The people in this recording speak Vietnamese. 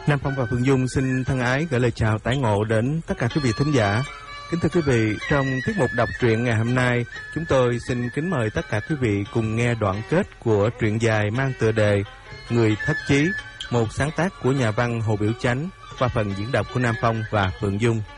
Nam Phong và Phượng Dung xin thân ái gửi lời chào tái ngộ đến tất cả quý vị thính giả. Kính thưa quý vị, trong tiết mục đọc truyện ngày hôm nay, chúng tôi xin kính mời tất cả quý vị cùng nghe đoạn kết của truyện dài mang tựa đề Người Thất Chí, một sáng tác của nhà văn Hồ Biểu Chánh qua phần diễn đọc của Nam Phong và Phượng Dung.